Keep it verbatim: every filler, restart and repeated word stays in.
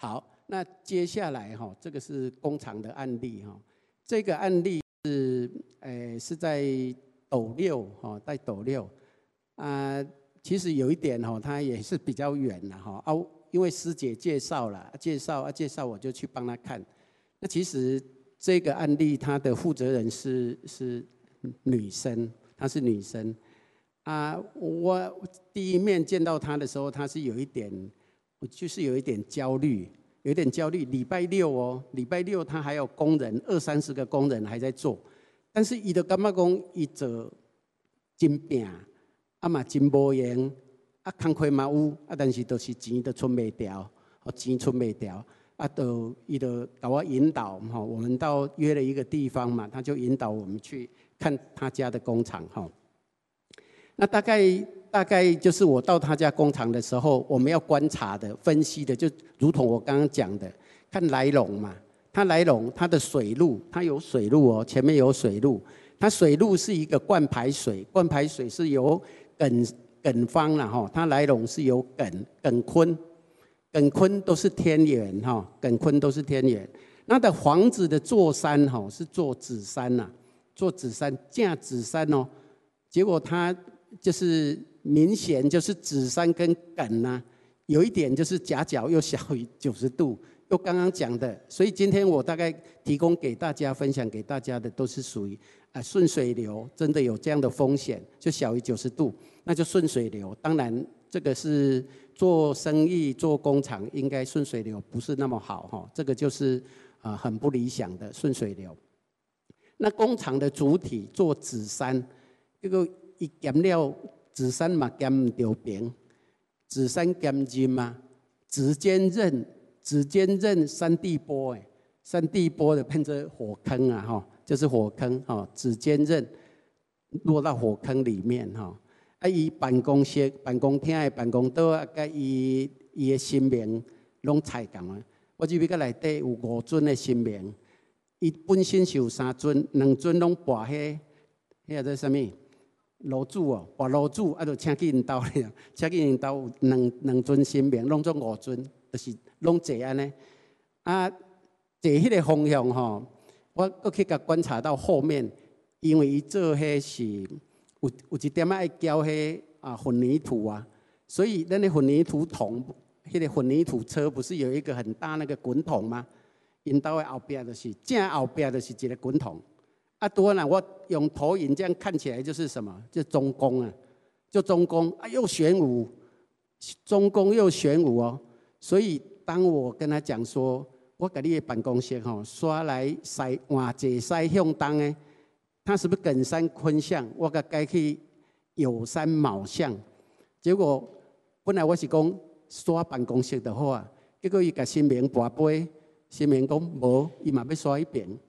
好，那接下来哈，这个是工厂的案例哈。这个案例是，呃，是在斗六哈，在斗六啊。其实有一点哈，它也是比较远了哈啊，因为师姐介绍了，介绍啊介绍，我就去帮她看。那其实这个案例，它的负责人是是女生，她是女生啊。我第一面见到她的时候，她是有一点，我就是有一点焦虑。有点焦虑，礼拜六哦，礼拜六他还有工人二三十个工人还在做，但是伊就感觉讲伊做真拼，啊嘛真无闲，啊工课嘛有，啊但是都是钱都出袂掉，哦钱出袂掉，啊都伊就搞我引导哈，我们到约了一个地方嘛，他就引导我们去看他家的工厂哈。那大概。大概就是我到他家工厂的时候，我们要观察的、分析的，就如同我刚刚讲的，看来龙嘛。它来龙，它的水路，它有水路哦，前面有水路。它水路是一个灌排水，灌排水是由艮艮方啦哈，它来龙是由艮艮坤，艮坤都是天元哈，艮坤都是天元。那的房子的坐山哈是坐子山呐，坐子山架子山哦，结果它就是。明显就是子山跟艮呐、啊，有一点就是夹角又小于九十度，又刚刚讲的，所以今天我大概提供给大家分享给大家的都是属于啊顺水流，真的有这样的风险，就小于九十度，那就顺水流。当然这个是做生意做工厂，应该顺水流不是那么好哈，这个就是啊很不理想的顺水流。那工厂的主体做子山，这个一减料。子山嘛减唔到平，子山减金嘛，子坚韧，子坚韧山地波哎，山地波的变成火坑啊哈，就是火坑哈，子坚韧落到火坑里面哈。啊，伊办公室、办公厅的办公桌啊，甲伊伊的新名拢菜共啊。我这边个内底有五尊的新名，伊本身是有三尊，两尊拢跋迄，迄个做啥物？炉主哦，跋炉主啊，就请去因兜咧，请去因兜有两两尊神明，拢做五尊，就是拢坐安尼。啊，坐迄个方向吼，我搁去甲观察到后面，因为伊做迄是有有一点仔爱浇迄啊混凝土啊，所以咱的混凝土桶，迄、那个混凝土车不是有一个很大那个滚筒吗？因兜的后边就是正后边就是一个滚筒。啊，多了，我用投影这样看起来就是什么？就中宫啊，就中宫啊，又玄武，中宫又玄武哦。所以当我跟他讲说，我给你的办公室吼，刷来西换坐西向东的，他是不是艮山坤象？我甲改去酉山卯象。结果本来我是讲刷办公室的好啊，结果伊甲新明跋杯，新明讲无，伊嘛要刷一遍。